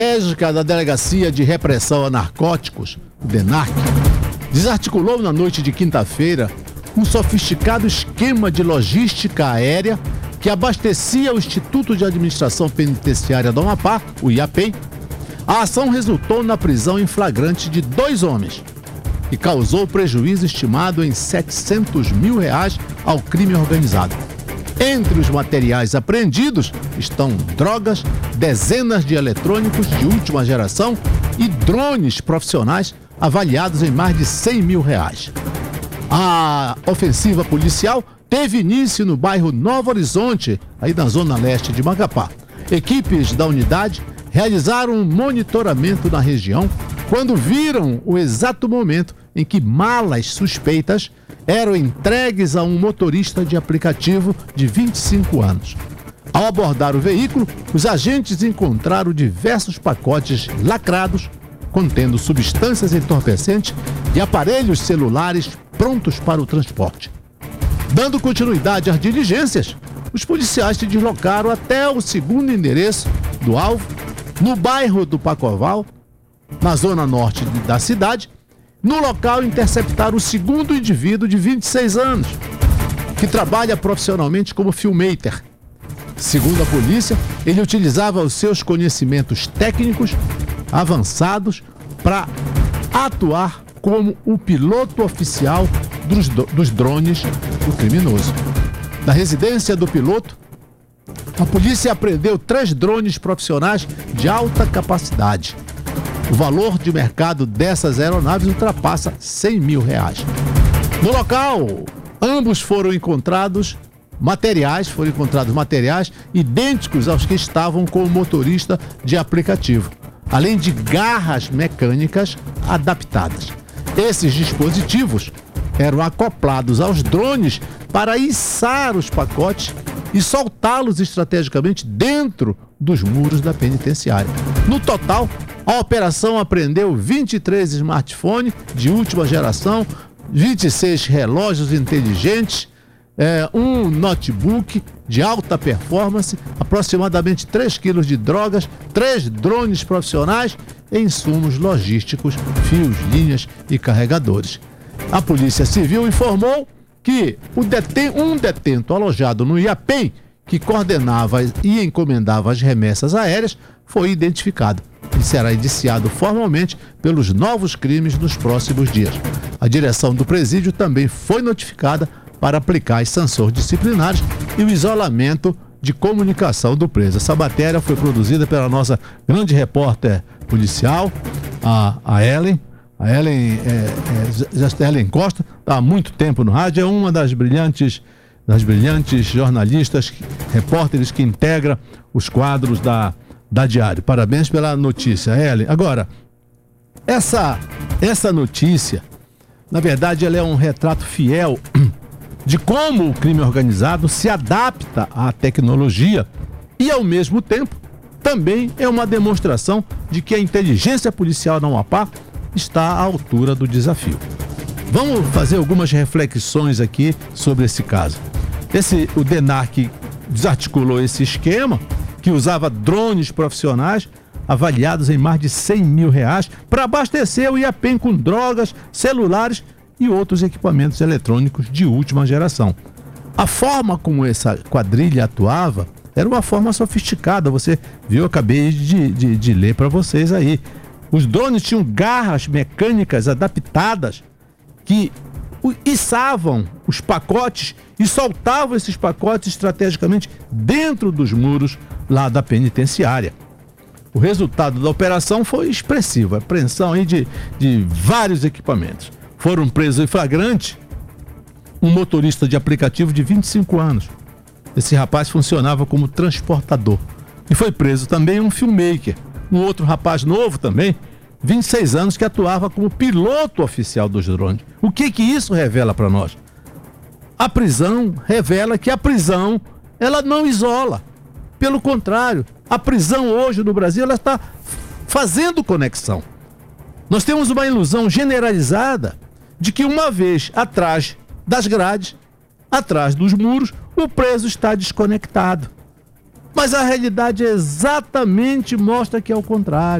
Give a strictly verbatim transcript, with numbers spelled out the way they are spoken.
Estratégica da Delegacia de Repressão a Narcóticos, o DENARC, desarticulou na noite de quinta-feira um sofisticado esquema de logística aérea que abastecia o Instituto de Administração Penitenciária do Amapá, o IAPEN. A ação resultou na prisão em flagrante de dois homens e causou prejuízo estimado em setecentos mil reais ao crime organizado. Entre os materiais apreendidos estão drogas, dezenas de eletrônicos de última geração e drones profissionais avaliados em mais de cem mil reais. A ofensiva policial teve início no bairro Novo Horizonte, aí na zona leste de Macapá. Equipes da unidade realizaram um monitoramento na região quando viram o exato momento em que malas suspeitas eram entregues a um motorista de aplicativo de vinte e cinco anos. Ao abordar o veículo, os agentes encontraram diversos pacotes lacrados contendo substâncias entorpecentes e aparelhos celulares prontos para o transporte. Dando continuidade às diligências, os policiais se deslocaram até o segundo endereço do alvo, no bairro do Pacoval, na zona norte da cidade. No local, interceptaram o segundo indivíduo de vinte e seis anos, que trabalha profissionalmente como filmmaker. Segundo a polícia, ele utilizava os seus conhecimentos técnicos avançados para atuar como o piloto oficial dos, dos drones do criminoso. Da residência do piloto, a polícia apreendeu três drones profissionais de alta capacidade. O valor de mercado dessas aeronaves ultrapassa cem mil reais. No local, ambos foram encontrados materiais, foram encontrados materiais idênticos aos que estavam com o motorista de aplicativo, além de garras mecânicas adaptadas. Esses dispositivos eram acoplados aos drones para içar os pacotes e soltá-los estrategicamente dentro dos muros da penitenciária. No total, a operação apreendeu vinte e três smartphones de última geração, vinte e seis relógios inteligentes, é, um notebook de alta performance, aproximadamente três quilos de drogas, três drones profissionais e insumos logísticos, fios, linhas e carregadores. A Polícia Civil informou que o deten- um detento alojado no IAPEN, que coordenava e encomendava as remessas aéreas, foi identificado e será indiciado formalmente pelos novos crimes nos próximos dias. A direção do presídio também foi notificada para aplicar as sanções disciplinares e o isolamento de comunicação do preso. Essa matéria foi produzida pela nossa grande repórter policial, a, a Ellen. A Ellen, é, é, Ellen Costa, está há muito tempo no rádio, é uma das brilhantes, das brilhantes jornalistas, repórteres que integra os quadros da, da Diário. Parabéns pela notícia, Ellen. Agora, essa, essa notícia, na verdade, ela é um retrato fiel de como o crime organizado se adapta à tecnologia e, ao mesmo tempo, também é uma demonstração de que a inteligência policial na Amapá está à altura do desafio. Vamos fazer algumas reflexões aqui sobre esse caso. Esse, o DENARC desarticulou esse esquema que usava drones profissionais avaliados em mais de cem mil reais para abastecer o IAPEN com drogas, celulares e outros equipamentos eletrônicos de última geração. A forma como essa quadrilha atuava era uma forma sofisticada. Você viu, eu acabei de, de, de ler para vocês aí. Os drones tinham garras mecânicas adaptadas que içavam os pacotes e soltavam esses pacotes estrategicamente dentro dos muros lá da penitenciária. O resultado da operação foi expressivo, a apreensão aí de, de vários equipamentos. Foram presos em flagrante um motorista de aplicativo de vinte e cinco anos. Esse rapaz funcionava como transportador. E foi preso também um filmmaker, um outro rapaz novo também, vinte e seis anos, que atuava como piloto oficial dos drones. O que que isso revela para nós? A prisão revela que a prisão, ela não isola. Pelo contrário, a prisão hoje no Brasil, ela está fazendo conexão. Nós temos uma ilusão generalizada de que uma vez atrás das grades, atrás dos muros, o preso está desconectado. Mas a realidade exatamente mostra que é o contrário.